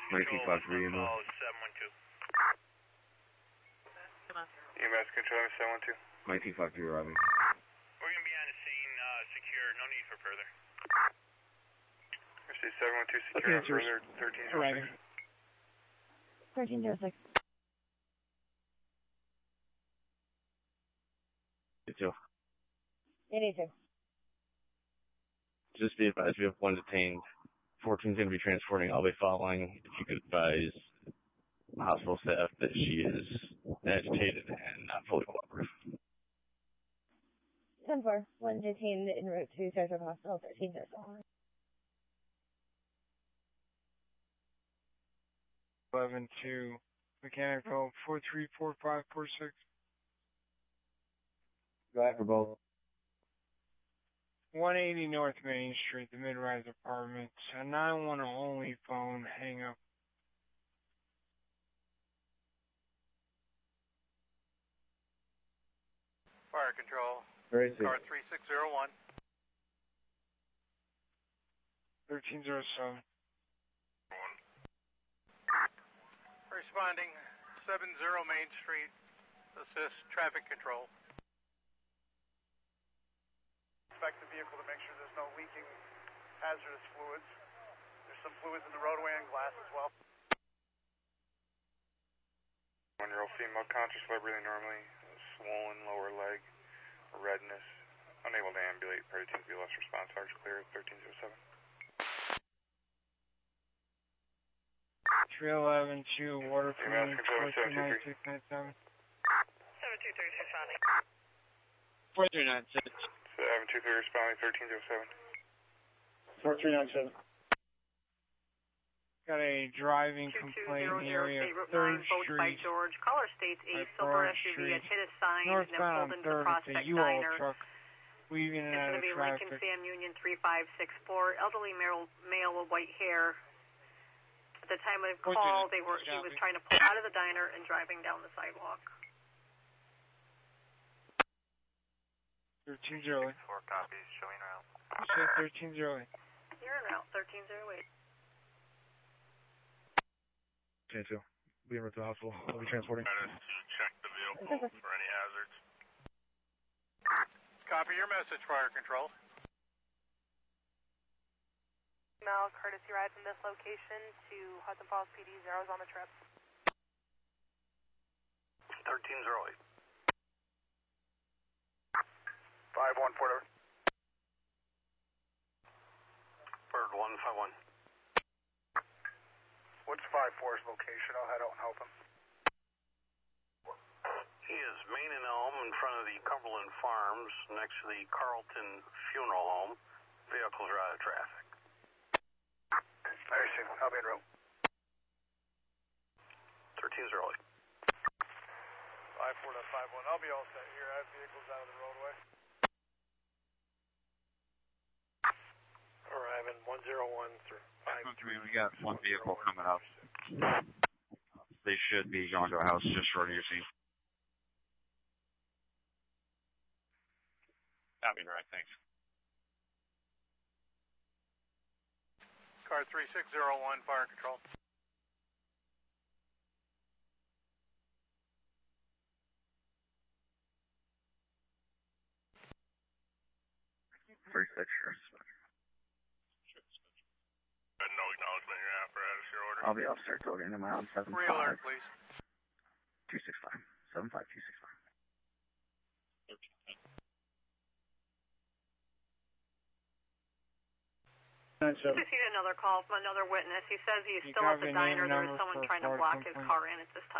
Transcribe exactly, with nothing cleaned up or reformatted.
nineteen five three, seven one two. E M S control seven one two. nineteen five three, Robbie. We're going to be on the scene, uh, secure, no need for further. Receive seven one two, secure, okay, further, thirteen zero six. thirteen zero six. eighty-two. eighty-two. Just be advised, we have one detained. fourteen's going to be transporting. I'll be following. If you could advise hospital staff that she is agitated and not fully cooperative. ten four. One detained en route to Sarasota Hospital, thirteen zero seven. eleven two. Mechanical four three four five four six. Go ahead for both. one eighty North Main Street, the mid-rise apartments. A nine one only phone, hang up. Fire control. Very safe. Car three six zero one. thirteen zero seven. Responding seven zero Main Street. Assist traffic control. Inspect the vehicle to make sure there's no leaking hazardous fluids. There's some fluids in the roadway and glass as well. One-year-old female conscious, breathing normally, swollen lower leg, redness, unable to ambulate, priority to be less response, arch clear, thirteen zero seven. three eleven two, water E M S control four two nine six nine seven. seven two three, responding. four three nine six. seven two three, responding, thirteen zero seven. four three nine seven. Got a driving complaint in the area of third Street. By George. Caller states a silver S U V had hit a sign and then pulled into the Prospect Diner. Truck weaving in It's and out going to of be Lincoln traffic. Sam Union three five six four. Elderly male, male with white hair. At the time of the call, they were he was trying to pull out of the diner and driving down the sidewalk. thirteen zero eight. Four copies, showing route. You said thirteen zero eight. You're en route, thirteen zero eight. ten two. Be en route to the hospital. I'll be transporting. To check the vehicle for any hazards. Copy your message, fire control. Mel, courtesy ride from this location to Hudson Falls P D, zeros on the trip. thirteen zero eight. five one, Porter. Bird one five one. What's five four's location? I'll head out and help him. He is Main and Elm in front of the Cumberland Farms, next to the Carlton Funeral Home. Vehicles are out of traffic. I receive. I'll be en route. thirteen zero eight. five four five one. I'll be all set here. I have vehicles out of the roadway. Arriving one zero one through five. We got one vehicle coming up. They should be going to a house just short of your scene. That'd be right, thanks. Car three six zero one, fire control. First extra. No acknowledgement, your apparatus, your order. I'll be officer Togan in my own seven five. Re-alert, please. two six five. seven five two six five. Just received another call from another witness. He says he's You still at the got your name diner. and There was number someone for trying to Florida block his complaint? car in at this time.